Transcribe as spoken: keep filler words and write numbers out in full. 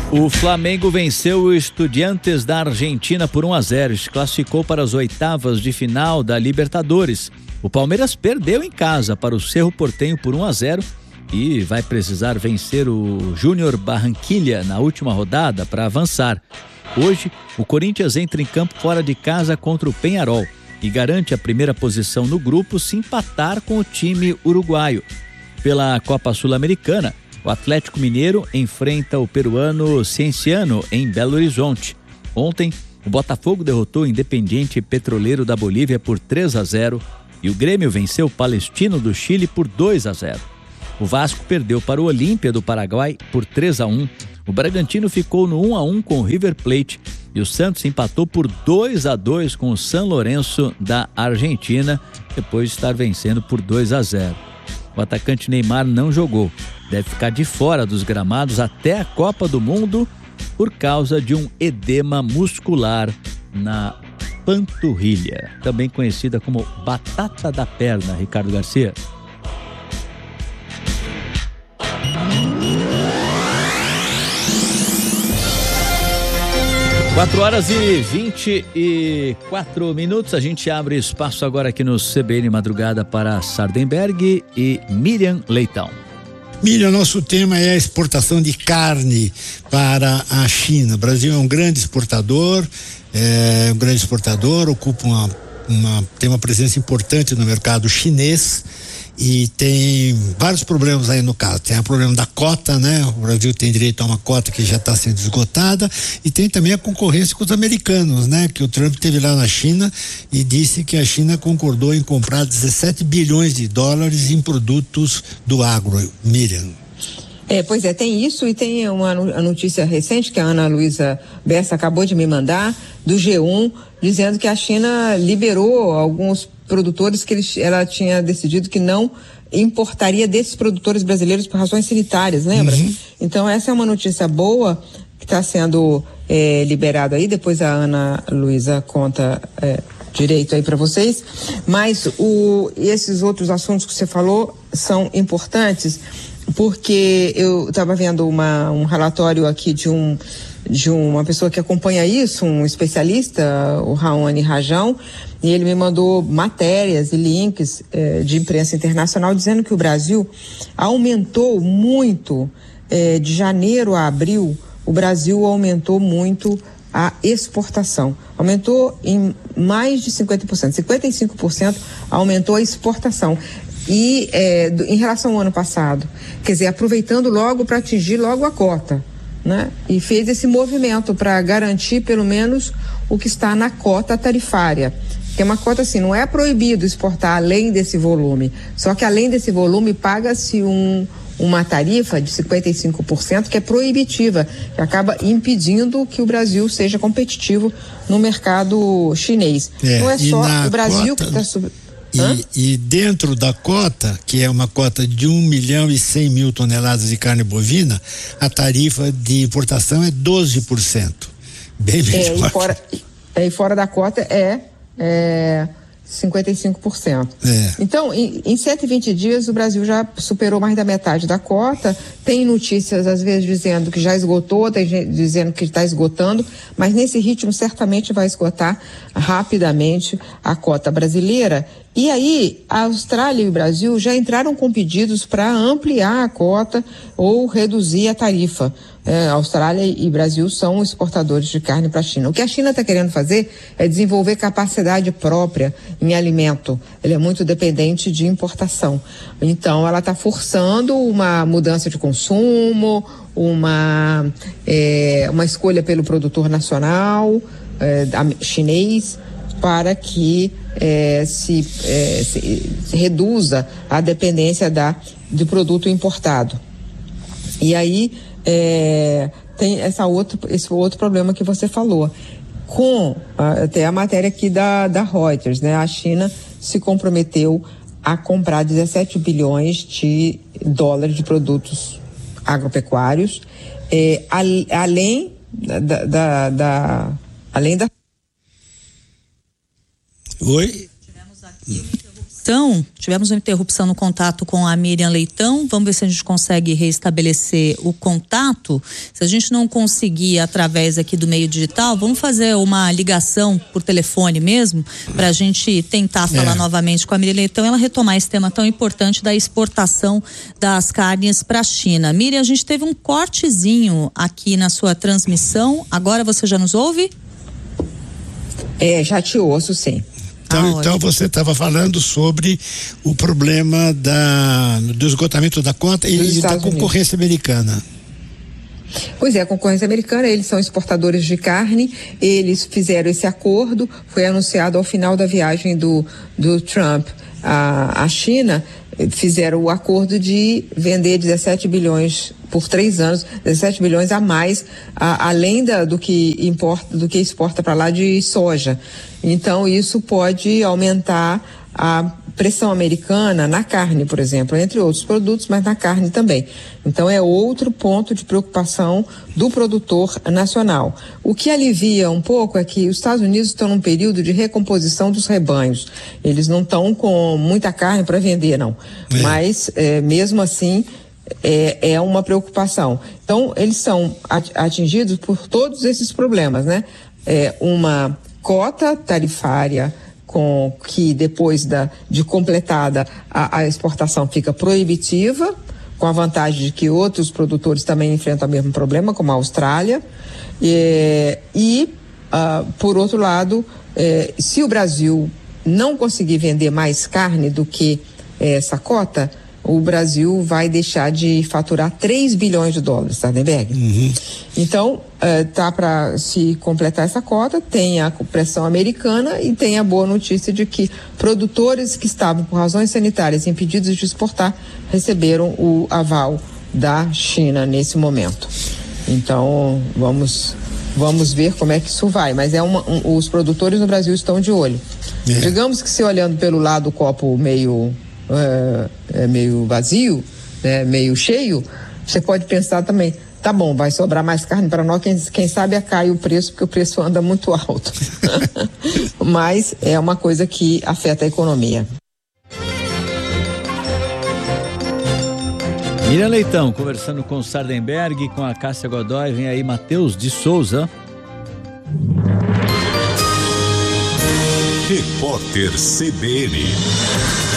O Flamengo venceu o Estudiantes da Argentina por um a zero e se classificou para as oitavas de final da Libertadores. O Palmeiras perdeu em casa para o Cerro Porteño por um a zero e vai precisar vencer o Júnior Barranquilla na última rodada para avançar. Hoje, o Corinthians entra em campo fora de casa contra o Peñarol e garante a primeira posição no grupo se empatar com o time uruguaio. Pela Copa Sul-Americana, o Atlético Mineiro enfrenta o peruano Cienciano em Belo Horizonte. Ontem, o Botafogo derrotou o Independiente Petroleiro da Bolívia por três a zero e o Grêmio venceu o Palestino do Chile por dois a zero. O Vasco perdeu para o Olímpia do Paraguai por três a um. O Bragantino ficou no um a um com o River Plate e o Santos empatou por dois a dois com o San Lorenzo da Argentina, depois de estar vencendo por dois a zero. O atacante Neymar não jogou. Deve ficar de fora dos gramados até a Copa do Mundo por causa de um edema muscular na panturrilha, também conhecida como batata da perna, Ricardo Garcia. quatro horas e vinte e quatro minutos, a gente abre espaço agora aqui no C B N Madrugada para Sardenberg e Miriam Leitão. Miriam, nosso tema é a exportação de carne para a China. O Brasil é um grande exportador, é um grande exportador, ocupa uma, uma, tem uma presença importante no mercado chinês e tem vários problemas aí no caso. Tem o problema da cota, né? O Brasil tem direito a uma cota que já está sendo esgotada e tem também a concorrência com os americanos, né? Que o Trump teve lá na China e disse que a China concordou em comprar dezessete bilhões de dólares em produtos do agro. Miriam. É, pois é, tem isso e tem uma notícia recente que a Ana Luísa Bessa acabou de me mandar, do G um, dizendo que a China liberou alguns produtores que ele, ela tinha decidido que não importaria desses produtores brasileiros por razões sanitárias, lembra? Uhum. Então essa é uma notícia boa que está sendo é, liberado aí, depois a Ana Luísa conta é, direito aí para vocês, mas o, esses outros assuntos que você falou são importantes, porque eu estava vendo uma, um relatório aqui de um de uma pessoa que acompanha isso, um especialista, o Raoni Rajão, e ele me mandou matérias e links eh, de imprensa internacional dizendo que o Brasil aumentou muito, eh, de janeiro a abril, o Brasil aumentou muito a exportação. Aumentou em mais de cinquenta por cento, cinquenta e cinco por cento aumentou a exportação. E eh, do, em relação ao ano passado, quer dizer, aproveitando logo para atingir logo a cota, né? E fez esse movimento para garantir pelo menos o que está na cota tarifária, que é uma cota assim, não é proibido exportar além desse volume, só que além desse volume paga-se um, uma tarifa de cinquenta e cinco por cento que é proibitiva, que acaba impedindo que o Brasil seja competitivo no mercado chinês. É, não é só o Brasil cota... que está sub... E, e dentro da cota, que é uma cota de um milhão e cem mil toneladas de carne bovina, a tarifa de importação é doze por cento. Bem melhor. É, e, fora, e fora da cota é, é cinquenta e cinco por cento. É. Então, em, em cento e vinte dias, o Brasil já superou mais da metade da cota. Tem notícias, às vezes, dizendo que já esgotou, tem gente dizendo que está esgotando, mas nesse ritmo certamente vai esgotar rapidamente a cota brasileira. E aí, a Austrália e o Brasil já entraram com pedidos para ampliar a cota ou reduzir a tarifa. É, a Austrália e Brasil são exportadores de carne para a China. O que a China está querendo fazer é desenvolver capacidade própria em alimento. Ele é muito dependente de importação. Então, ela está forçando uma mudança de consumo, uma, é, uma escolha pelo produtor nacional é, chinês, para que é, se, é, se, se reduza a dependência da, do produto importado. E aí é, tem essa outro, esse outro problema que você falou. Com até a matéria aqui da, da Reuters, né? A China se comprometeu a comprar dezessete bilhões de dólares de produtos agropecuários, é, a, além da, da, da além da Oi? Leitão. Tivemos uma interrupção no contato com a Miriam Leitão. Vamos ver se a gente consegue restabelecer o contato. Se a gente não conseguir através aqui do meio digital, vamos fazer uma ligação por telefone mesmo, para a gente tentar falar é. novamente com a Miriam Leitão, ela retomar esse tema tão importante da exportação das carnes para a China. Miriam, a gente teve um cortezinho aqui na sua transmissão. Agora você já nos ouve? É, já te ouço, sim. Então, ah, então você estava falando sobre o problema da, do esgotamento da cota e, e da concorrência americana. Pois é, a concorrência americana, eles são exportadores de carne, eles fizeram esse acordo, foi anunciado ao final da viagem do, do Trump à, à China, fizeram o acordo de vender dezessete bilhões por três anos, dezessete bilhões a mais, a, além da, do que importa, do que exporta para lá de soja. Então isso pode aumentar a pressão americana na carne, por exemplo, entre outros produtos, mas na carne também. Então é outro ponto de preocupação do produtor nacional. O que alivia um pouco é que os Estados Unidos estão num período de recomposição dos rebanhos. Eles não estão com muita carne para vender, não. É. Mas é, mesmo assim é, é uma preocupação. Então eles são atingidos por todos esses problemas, né? É uma cota tarifária com que depois da, de completada a, a exportação fica proibitiva, com a vantagem de que outros produtores também enfrentam o mesmo problema, como a Austrália. É, e, uh, por outro lado, é, se o Brasil não conseguir vender mais carne do que é, essa cota, o Brasil vai deixar de faturar três bilhões de dólares, Sardenberg. Uhum. Então, uh, tá para se completar essa cota, tem a pressão americana e tem a boa notícia de que produtores que estavam por razões sanitárias impedidos de exportar receberam o aval da China nesse momento. Então, vamos vamos ver como é que isso vai, mas é uma, um, os produtores no Brasil estão de olho. É. Digamos que se olhando pelo lado do copo meio É, é meio vazio, né, meio cheio, você pode pensar também, tá bom, vai sobrar mais carne para nós, quem, quem sabe cai o preço, porque o preço anda muito alto. Mas é uma coisa que afeta a economia. Miriam Leitão, conversando com o Sardenberg e com a Cássia Godoy, vem aí Matheus de Souza. Repórter C B N.